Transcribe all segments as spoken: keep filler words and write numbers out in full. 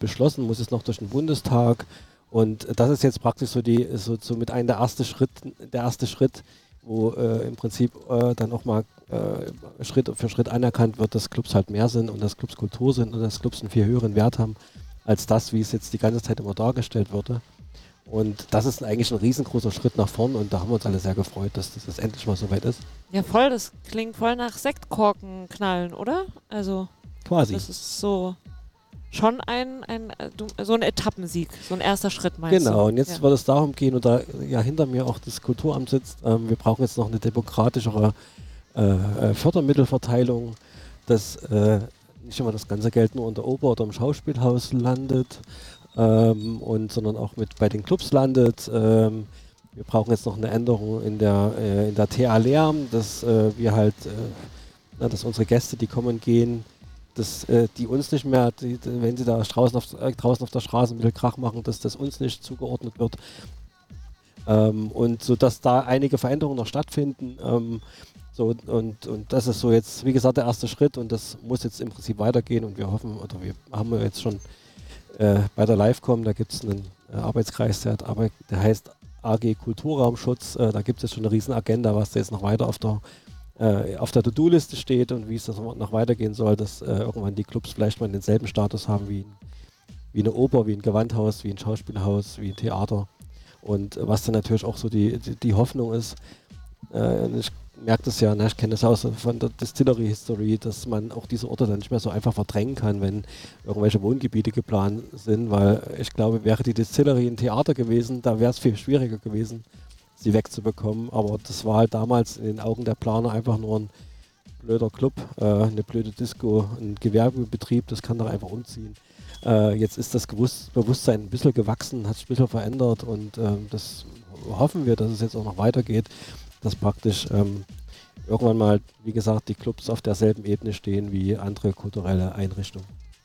beschlossen, muss jetzt noch durch den Bundestag. Und das ist jetzt praktisch so die, so, so mit einem der erste Schritt, der erste Schritt, wo äh, im Prinzip äh, dann auch mal äh, Schritt für Schritt anerkannt wird, dass Clubs halt mehr sind und dass Clubs Kultur sind und dass Clubs einen viel höheren Wert haben als das, wie es jetzt die ganze Zeit immer dargestellt wurde. Und das ist eigentlich ein riesengroßer Schritt nach vorn und da haben wir uns alle sehr gefreut, dass das jetzt endlich mal soweit ist. Ja, voll, das klingt voll nach Sektkorken knallen, oder? Also, quasi. Das ist so schon ein, ein so ein Etappensieg, so ein erster Schritt, meinst genau, du? Genau, und jetzt ja. wird es darum gehen, und da ja hinter mir auch das Kulturamt sitzt, ähm, wir brauchen jetzt noch eine demokratischere äh, Fördermittelverteilung, dass äh, nicht immer das ganze Geld nur in der Oper oder im Schauspielhaus landet, ähm, und sondern auch mit bei den Clubs landet. Ähm, wir brauchen jetzt noch eine Änderung in der, äh, in der T A-Lärm, dass äh, wir halt, äh, na, dass unsere Gäste, die kommen und gehen, dass äh, die uns nicht mehr, die, die, wenn sie da draußen auf, äh, draußen auf der Straße ein bisschen Krach machen, dass das uns nicht zugeordnet wird. Ähm, und so, dass da einige Veränderungen noch stattfinden. Ähm, so, und, und das ist so jetzt, wie gesagt, der erste Schritt und das muss jetzt im Prinzip weitergehen und wir hoffen, oder wir haben jetzt schon äh, bei der Livecom, da gibt es einen äh, Arbeitskreis, der, hat Arbeit, der heißt A G Kulturraumschutz, äh, da gibt es jetzt schon eine riesen Agenda, was da jetzt noch weiter auf der äh, auf der To-Do-Liste steht und wie es das noch weitergehen soll, dass äh, irgendwann die Clubs vielleicht mal denselben Status haben wie, wie eine Oper, wie ein Gewandhaus, wie ein Schauspielhaus, wie ein Theater. Und äh, was dann natürlich auch so die, die, die Hoffnung ist, äh, ich merke das ja, ne, ich kenne das auch so von der Distillery History, dass man auch diese Orte dann nicht mehr so einfach verdrängen kann, wenn irgendwelche Wohngebiete geplant sind, weil ich glaube, wäre die Distillery ein Theater gewesen, da wäre es viel schwieriger gewesen, sie wegzubekommen, aber das war halt damals in den Augen der Planer einfach nur ein blöder Club, äh, eine blöde Disco, ein Gewerbebetrieb, das kann doch einfach umziehen. Äh, jetzt ist das Gewusst- Bewusstsein ein bisschen gewachsen, hat sich ein bisschen verändert und äh, das hoffen wir, dass es jetzt auch noch weitergeht, dass praktisch ähm, irgendwann mal, wie gesagt, die Clubs auf derselben Ebene stehen wie andere kulturelle Einrichtungen.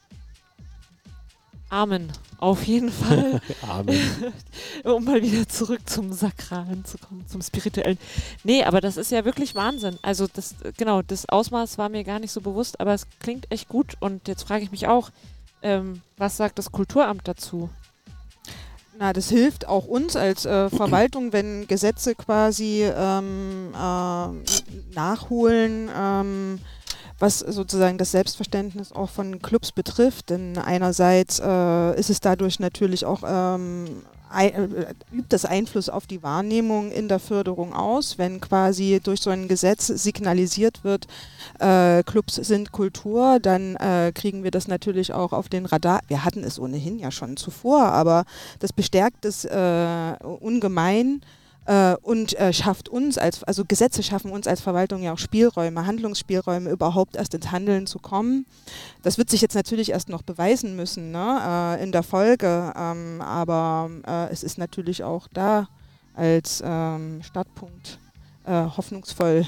Amen. Auf jeden Fall. Amen. Um mal wieder zurück zum Sakralen zu kommen, zum Spirituellen. Nee, aber das ist ja wirklich Wahnsinn. Also das, genau, das Ausmaß war mir gar nicht so bewusst, aber es klingt echt gut. Und jetzt frage ich mich auch, ähm, was sagt das Kulturamt dazu? Na, das hilft auch uns als äh, Verwaltung, wenn Gesetze quasi ähm, äh, nachholen, ähm, was sozusagen das Selbstverständnis auch von Clubs betrifft. Denn einerseits äh, ist es dadurch natürlich auch, ähm, ein, äh, übt das Einfluss auf die Wahrnehmung in der Förderung aus, wenn quasi durch so ein Gesetz signalisiert wird, äh, Clubs sind Kultur, dann äh, kriegen wir das natürlich auch auf den Radar. Wir hatten es ohnehin ja schon zuvor, aber das bestärkt es äh, ungemein. Uh, und uh, schafft uns als, also Gesetze schaffen uns als Verwaltung ja auch Spielräume, Handlungsspielräume, überhaupt erst ins Handeln zu kommen. Das wird sich jetzt natürlich erst noch beweisen müssen, ne, uh, in der Folge, um, aber uh, es ist natürlich auch da als um, Startpunkt uh, hoffnungsvoll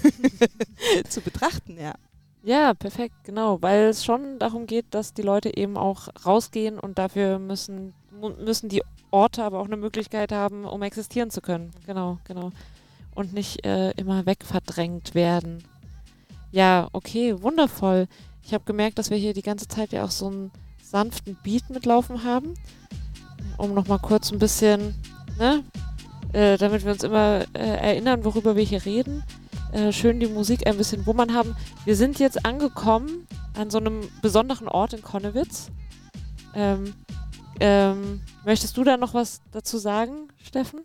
zu betrachten, ja. Ja, perfekt, genau, weil es schon darum geht, dass die Leute eben auch rausgehen und dafür müssen, müssen die Orte aber auch eine Möglichkeit haben, um existieren zu können. Genau, genau. Und nicht äh, immer wegverdrängt werden. Ja, okay, wundervoll. Ich habe gemerkt, dass wir hier die ganze Zeit ja auch so einen sanften Beat mitlaufen haben. Um nochmal kurz ein bisschen, ne, äh, damit wir uns immer äh, erinnern, worüber wir hier reden. Äh, schön die Musik ein bisschen wummern haben. Wir sind jetzt angekommen an so einem besonderen Ort in Connewitz. Ähm, ähm, möchtest du da noch was dazu sagen, Steffen?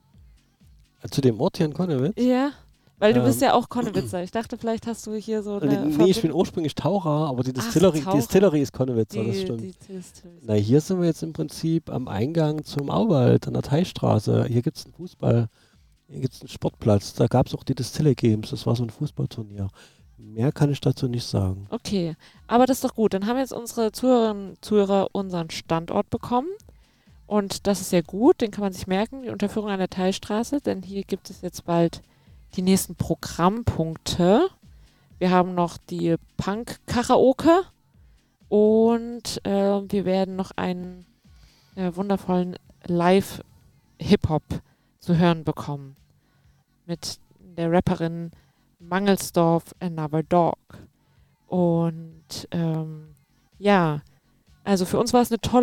Zu dem Ort hier in Connewitz? Ja, weil du ähm, bist ja auch Connewitzer. Ich dachte, vielleicht hast du hier so eine Nee, ich bin ursprünglich Taucher, aber die Distillery, Ach, die Distillery ist Connewitz, die, das stimmt. Die, die Distillery. Na, hier sind wir jetzt im Prinzip am Eingang zum Auwald, an der Teichstraße. Hier gibt es einen Fußball, hier gibt es einen Sportplatz. Da gab es auch die Distille Games, das war so ein Fußballturnier. Mehr kann ich dazu nicht sagen. Okay, aber das ist doch gut. Dann haben jetzt unsere Zuhörerinnen und Zuhörer unseren Standort bekommen. Und das ist ja gut, den kann man sich merken, die Unterführung an der Teilstraße, denn hier gibt es jetzt bald die nächsten Programmpunkte. Wir haben noch die Punk-Karaoke und äh, wir werden noch einen äh, wundervollen Live-Hip-Hop zu hören bekommen. Mit der Rapperin Mangelsdorf Another Dog. Und ähm, ja, also für uns war es eine tolle